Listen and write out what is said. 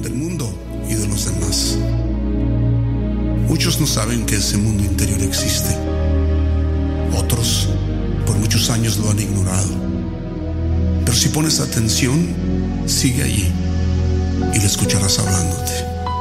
del mundo y de los demás. Muchos no saben que ese mundo interior existe. Otros por muchos años lo han ignorado. Pero si pones atención, sigue allí y le escucharás hablándote.